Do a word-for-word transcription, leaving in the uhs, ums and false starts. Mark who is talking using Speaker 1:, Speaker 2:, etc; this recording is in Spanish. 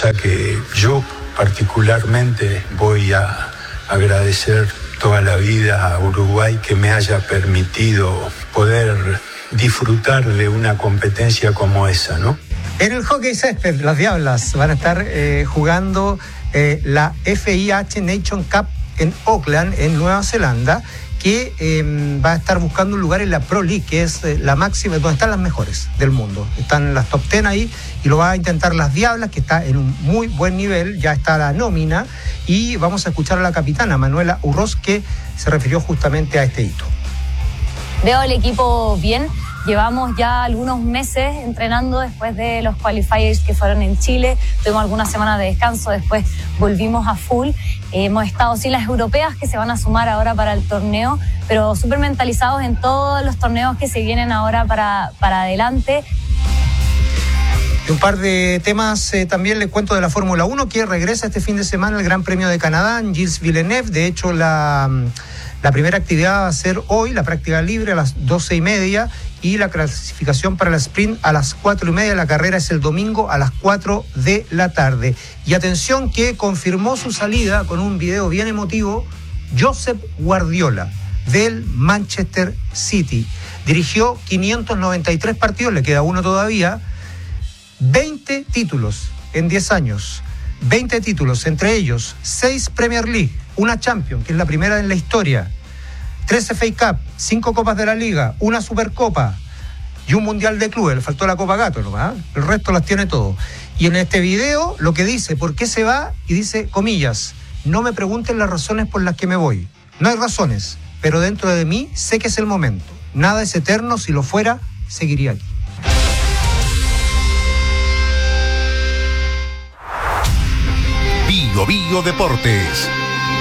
Speaker 1: cosa que yo particularmente voy a agradecer toda la vida a Uruguay, que me haya permitido poder disfrutar de una competencia como esa, ¿no?
Speaker 2: En el hockey césped, las Diablas van a estar eh, jugando eh, la F I H Nation Cup en Auckland, en Nueva Zelanda, que eh, va a estar buscando un lugar en la Pro League, que es eh, la máxima, donde están las mejores del mundo. Están las top diez ahí, y lo va a intentar las Diablas, que está en un muy buen nivel, ya está la nómina, y vamos a escuchar a la capitana, Manuela Urroz, que se refirió justamente a este hito.
Speaker 3: Veo el equipo bien. Llevamos ya algunos meses entrenando después de los qualifiers que fueron en Chile. Tuvimos algunas semanas de descanso, después volvimos a full. Eh, hemos estado sin las europeas que se van a sumar ahora para el torneo, pero súper mentalizados en todos los torneos que se vienen ahora para, para adelante.
Speaker 2: Un par de temas eh, también les cuento de la Fórmula uno, que regresa este fin de semana el Gran Premio de Canadá en Gilles Villeneuve. De hecho, la, la primera actividad va a ser hoy, la práctica libre a las doce y media, y la clasificación para el sprint a las cuatro y media. La carrera es el domingo a las cuatro de la tarde. Y atención, que confirmó su salida con un video bien emotivo Josep Guardiola, del Manchester City. Dirigió quinientos noventa y tres partidos, le queda uno todavía. veinte títulos en diez años. veinte títulos, entre ellos seis Premier League, una Champions, que es la primera en la historia, tres F A Cup, cinco Copas de la Liga, una Supercopa y un Mundial de Clubes. Le faltó la Copa Gato nomás, ¿eh? El resto las tiene todo. Y en este video lo que dice, ¿por qué se va? Y dice, comillas, no me pregunten las razones por las que me voy. No hay razones, pero dentro de mí sé que es el momento. Nada es eterno, si lo fuera, seguiría aquí.
Speaker 4: Bio Bio Deportes.